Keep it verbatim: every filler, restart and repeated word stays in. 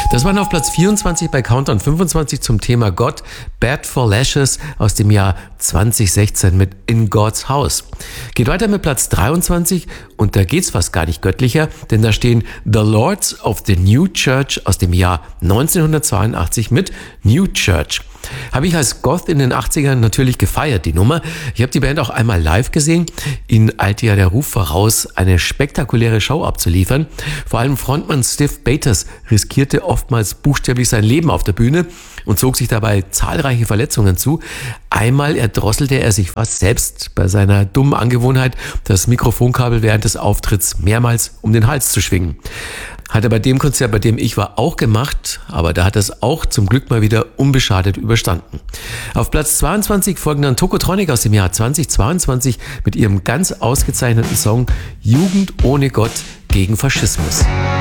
Das waren auf Platz vierundzwanzig bei Countdown fünfundzwanzig zum Thema Gott, Bad for Lashes aus dem Jahr zwanzig sechzehn mit In God's House. Geht weiter mit Platz dreiundzwanzig und da geht's fast gar nicht göttlicher, denn da stehen The Lords of the New Church aus dem Jahr neunzehnhundertzweiundachtzig mit New Church. Habe ich als Goth in den achtzigern natürlich gefeiert, die Nummer. Ich habe die Band auch einmal live gesehen. Ihnen eilte ja der Ruf voraus, eine spektakuläre Show abzuliefern. Vor allem Frontmann Steve Bators riskierte oftmals buchstäblich sein Leben auf der Bühne und zog sich dabei zahlreiche Verletzungen zu. Einmal erdrosselte er sich fast selbst bei seiner dummen Angewohnheit, das Mikrofonkabel während des Auftritts mehrmals um den Hals zu schwingen. Hat er bei dem Konzert, bei dem ich war, auch gemacht, aber da hat er es auch zum Glück mal wieder unbeschadet überstanden. Auf Platz zweiundzwanzig folgen dann Tokotronic aus dem Jahr zweitausendzweiundzwanzig mit ihrem ganz ausgezeichneten Song Jugend ohne Gott gegen Faschismus.